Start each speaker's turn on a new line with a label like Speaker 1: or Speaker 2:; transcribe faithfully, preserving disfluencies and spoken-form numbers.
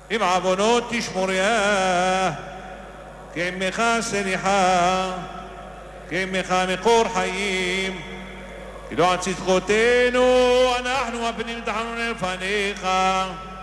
Speaker 1: עם עוונות תשמוריה, כי עמך סליחה, כי עמך מקור חיים, כי לא על צדקותינו אנחנו מפנים תחנון לפניך,